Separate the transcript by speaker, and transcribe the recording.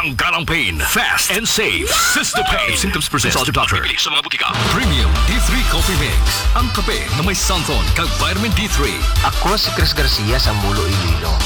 Speaker 1: Tanggalang pain. Fast and safe. Sister Pain. If symptoms persist, consult your doctor. Bili sa mga butika.
Speaker 2: Premium D3 Coffee Mix. Ang kape na may santon kag vitamin D3.
Speaker 3: Ako si Chris Garcia sa Mulo, Iloilo.